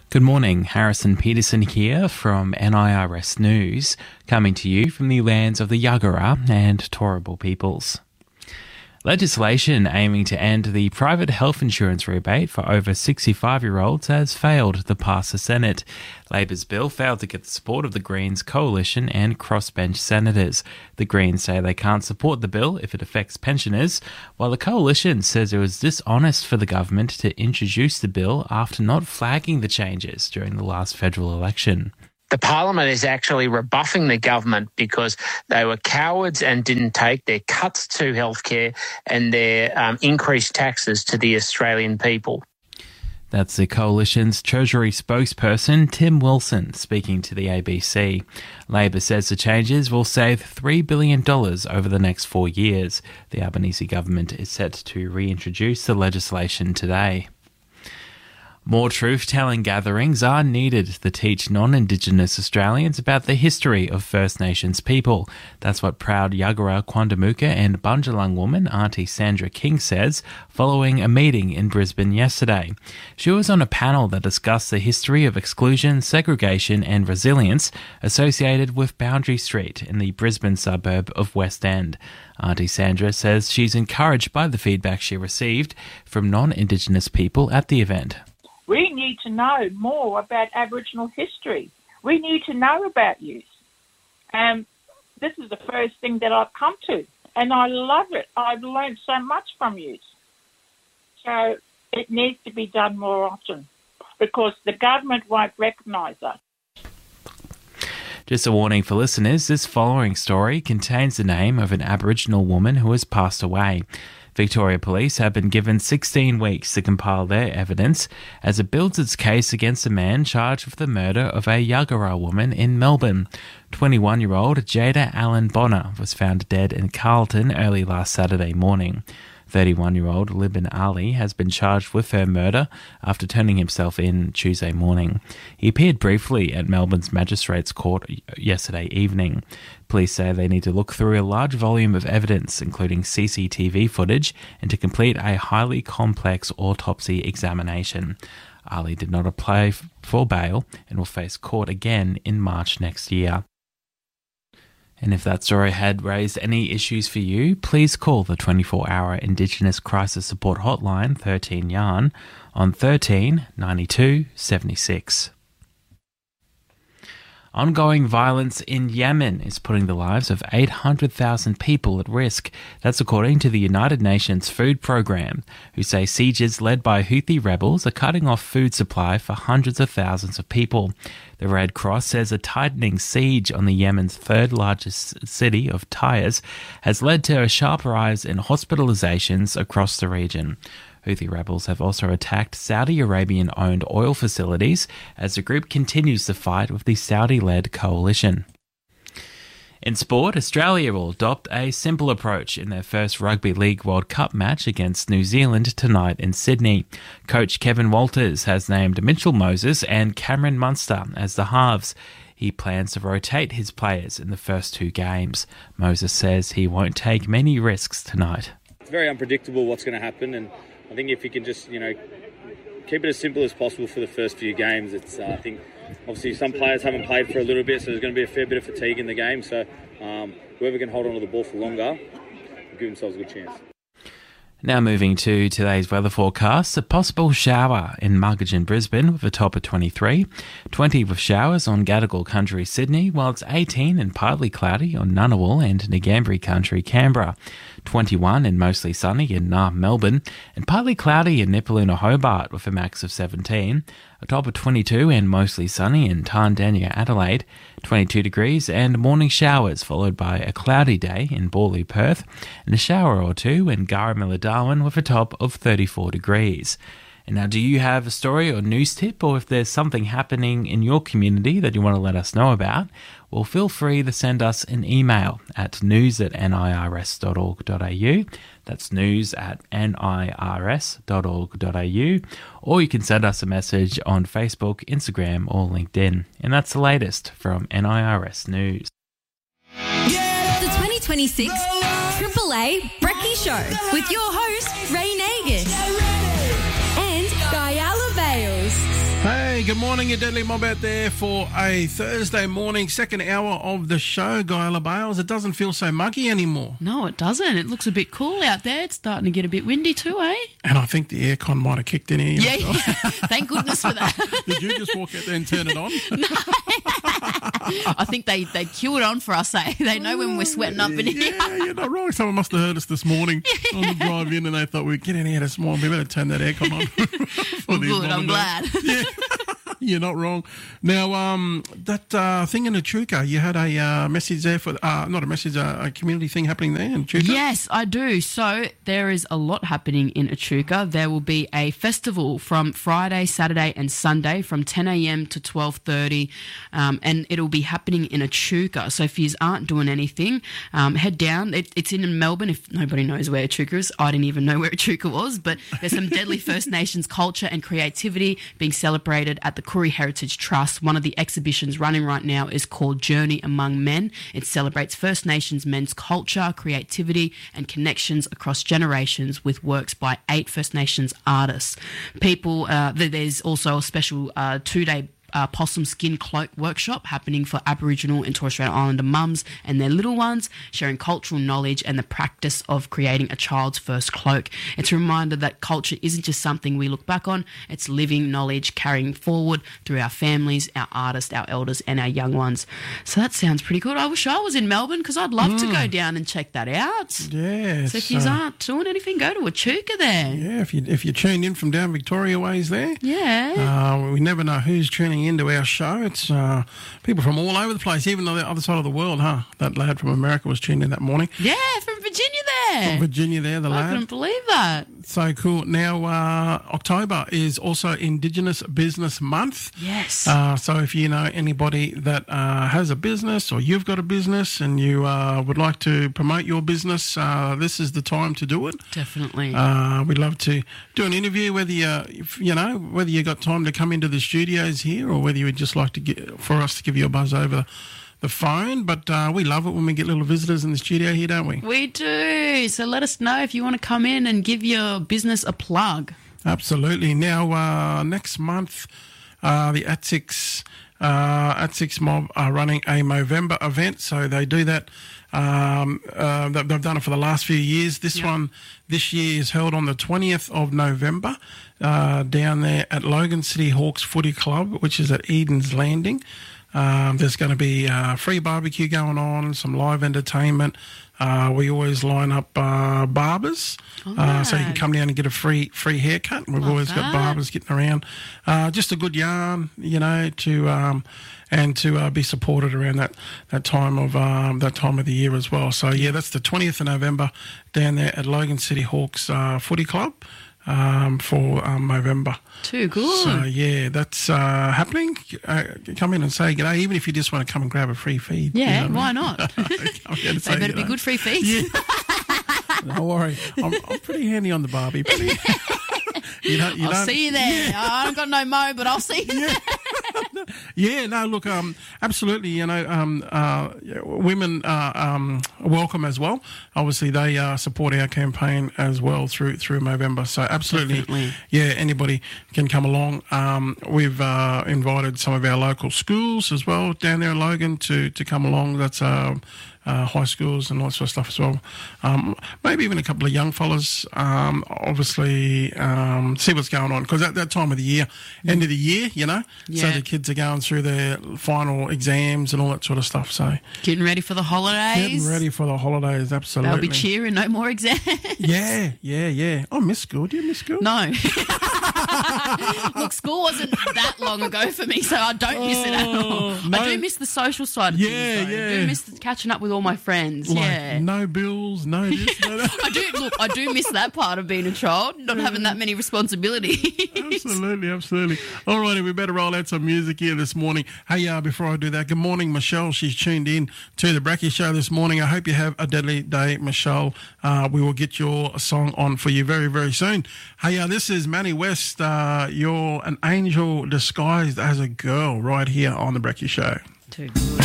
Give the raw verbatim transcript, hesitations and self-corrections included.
Good morning, Harrison Peterson here from N I R S News, coming to you from the lands of the Yagara and Turrbal peoples. Legislation aiming to end the private health insurance rebate for over sixty-five-year-olds has failed to pass the Senate. Labor's bill failed to get the support of the Greens coalition and crossbench senators. The Greens say they can't support the bill if it affects pensioners, while the coalition says it was dishonest for the government to introduce the bill after not flagging the changes during the last federal election. The Parliament is actually rebuffing the government because they were cowards and didn't take their cuts to healthcare and their um, increased taxes to the Australian people. That's the Coalition's Treasury spokesperson, Tim Wilson, speaking to the A B C. Labor says the changes will save three billion dollars over the next four years. The Albanese government is set to reintroduce the legislation today. More truth-telling gatherings are needed to teach non-Indigenous Australians about the history of First Nations people. That's what proud Yagara, Quandamooka and Bundjalung woman Auntie Sandra King says following a meeting in Brisbane yesterday. She was on a panel that discussed the history of exclusion, segregation and resilience associated with Boundary Street in the Brisbane suburb of West End. Auntie Sandra says she's encouraged by the feedback she received from non-Indigenous people at the event. We need to know more about Aboriginal history. We need to know about youth. Um, this is the first thing that I've come to, and I love it. I've learned so much from youth. So it needs to be done more often because the government won't recognise us. Just a warning for listeners, this following story contains the name of an Aboriginal woman who has passed away. Victoria Police have been given sixteen weeks to compile their evidence as it builds its case against a man charged with the murder of a Yagara woman in Melbourne. twenty-one-year-old Jada Allen Bonner was found dead in Carlton early last Saturday morning. thirty-one-year-old Libin Ali has been charged with her murder after turning himself in Tuesday morning. He appeared briefly at Melbourne's Magistrates Court yesterday evening. Police say they need to look through a large volume of evidence, including C C T V footage, and to complete a highly complex autopsy examination. Ali did not apply for bail and will face court again in March next year. And if that story had raised any issues for you, please call the twenty-four hour Indigenous Crisis Support Hotline thirteen Yarn on thirteen ninety-two seventy-six. Ongoing violence in Yemen is putting the lives of eight hundred thousand people at risk. That's according to the United Nations Food Programme, who say sieges led by Houthi rebels are cutting off food supply for hundreds of thousands of people. The Red Cross says a tightening siege on the Yemen's third largest city of Taiz has led to a sharp rise in hospitalizations across the region. Houthi rebels have also attacked Saudi Arabian-owned oil facilities as the group continues the fight with the Saudi-led coalition. In sport, Australia will adopt a simple approach in their first Rugby League World Cup match against New Zealand tonight in Sydney. Coach Kevin Walters has named Mitchell Moses and Cameron Munster as the halves. He plans to rotate his players in the first two games. Moses says he won't take many risks tonight. It's very unpredictable what's going to happen, and I think if you can just, you know, keep it as simple as possible for the first few games. It's, uh, I think, obviously some players haven't played for a little bit, so there's going to be a fair bit of fatigue in the game. So um, whoever can hold on to the ball for longer will give themselves a good chance. Now moving to today's weather forecast, a possible shower in Margagin, Brisbane with a top of twenty-three, twenty with showers on Gadigal Country, Sydney, while it's eighteen and partly cloudy on Ngunnawal and Ngambri Country, Canberra, twenty-one and mostly sunny in Naarm, Melbourne, and partly cloudy in Nipaluna, Hobart with a max of seventeen, a top of twenty-two and mostly sunny in Tarndanya, Adelaide, twenty-two degrees and morning showers followed by a cloudy day in Borley, Perth, and a shower or two in Garramilla, Darwin with a top of thirty-four degrees. And now, do you have a story or news tip, or if there's something happening in your community that you want to let us know about, well, feel free to send us an email at news at nirs dot org dot au. That's news at nirs dot org dot au. Or you can send us a message on Facebook, Instagram, or LinkedIn. And that's the latest from N I R S News. The twenty twenty-six Triple A Brekkie Show with your host, Ray Nagus and Guyala Bales. Hey, Good morning, your Deadly Mob out there for a Thursday morning, second hour of the show, Guyla Bales. It doesn't feel so muggy anymore. No, it doesn't. It looks a bit cool out there. It's starting to get a bit windy too, eh? And I think the aircon might have kicked in here. Yeah, yeah. Thank goodness for that. Did you just walk out there and turn it on? No. I think they, they cue it on for us, eh? They know when we're sweating up in here. Yeah, you're not wrong. Someone must have heard us this morning on the drive in and they thought we'd get in here this morning. We better turn that aircon on. Well, good, I'm glad. Yeah. You're not wrong. Now, um, that uh, thing in Echuca, you had a uh, message there for, uh, not a message, uh, a community thing happening there in Echuca? Yes, I do. So there is a lot happening in Echuca. There will be a festival from Friday, Saturday and Sunday from ten a.m. to twelve thirty, um, and it'll be happening in Echuca. So if you aren't doing anything, um, head down. It, it's in Melbourne. If nobody knows where Echuca is, I didn't even know where Echuca was, but there's some deadly First Nations culture and creativity being celebrated at the Koori Heritage Trust. One of the exhibitions running right now is called Journey Among Men. It celebrates First Nations men's culture, creativity and connections across generations with works by eight First Nations artists. People, uh, there's also a special uh, two-day Uh, possum skin cloak workshop happening for Aboriginal and Torres Strait Islander mums and their little ones, sharing cultural knowledge and the practice of creating a child's first cloak. It's a reminder that culture isn't just something we look back on, it's living knowledge carrying forward through our families, our artists, our elders and our young ones. So that sounds pretty good. I wish I was in Melbourne because I'd love mm. to go down and check that out. Yeah. So if you uh, aren't doing anything, go to Echuca there. Yeah, if you if you're tuned in from down Victoria ways there. Yeah. Uh, we never know who's tuning into our show. It's uh, people from all over the place, even on the other side of the world, huh? That lad from America was tuned in that morning. Yeah, from Virginia there. From Virginia there, the I lad. I couldn't believe that. So cool. Now, uh, October is also Indigenous Business Month. Yes. Uh, so if you know anybody that uh, has a business or you've got a business and you uh, would like to promote your business, uh, this is the time to do it. Definitely. Uh, we'd love to do an interview, whether you, if, you know, whether you got time to come into the studios here or whether you would just like to get for us to give you a buzz over the phone. But uh, we love it when we get little visitors in the studio here, don't we? We do. So let us know if you want to come in and give your business a plug. Absolutely. Now, uh, next month, uh, the A T S I C uh, A T S I C Mob are running a Movember event. So they do that. Um, uh, they've done it for the last few years. This yep. one this year is held on the twentieth of November uh, down there at Logan City Hawks Footy Club, which is at Eden's Landing. Um, there's going to be uh, free barbecue going on, some live entertainment. Uh, we always line up uh, barbers, oh, uh, so you can come down and get a free free haircut. We've Love always that. got barbers getting around. Uh, just a good yarn, you know, to um, and to uh, be supported around that that time of um, that time of the year as well. So yeah, that's the twentieth of November down there at Logan City Hawks uh, Footy Club. Um, for um, November. Too good. So, yeah, that's uh, happening. Uh, come in and say g'day, even if you just want to come and grab a free feed. Yeah, you know why I mean? not? They say, better be know. good free feeds. Yeah. Don't worry. I'm, I'm pretty handy on the barbie. Pretty, you know, you I'll don't, see you there. Yeah. I haven't got no mo, but I'll see you yeah. there. Yeah, no, look, um, absolutely, you know, um, uh, women are um, welcome as well. Obviously, they uh, support our campaign as well through through Movember. So, absolutely, Definitely. yeah, anybody can come along. Um, we've uh, invited some of our local schools as well down there in Logan to, to come along. That's uh, uh, high schools and all that sort of stuff as well. Um, maybe even a couple of young fellas, um, obviously, um, see what's going on. Because at that time of the year, end of the year, you know, Yeah. so the kids are going through their final exams and all that sort of stuff. So Getting ready for the holidays. getting ready for the holidays, absolutely. They'll be cheering, no more exams. Yeah, yeah, yeah. I miss school. Do you miss school? No. Look, school wasn't that long ago for me, so I don't miss it at all. no. I do miss the social side of Yeah, things, though. yeah. I do miss the catching up with all my friends, Like, yeah. no bills, no this, no that. I do, look, I do miss that part of being a child, not having that many responsibilities. Absolutely, absolutely. All righty, we better roll out some music here this morning. Hey, uh, before I do that, good morning, Michelle. She's tuned in to the Bracky Show this morning. I hope you have a deadly day, Michelle. Uh, we will get your song on for you very, very soon. Hey, uh, this is Manny West. Uh, you're an angel disguised as a girl right here on the Bracky Show. Too good.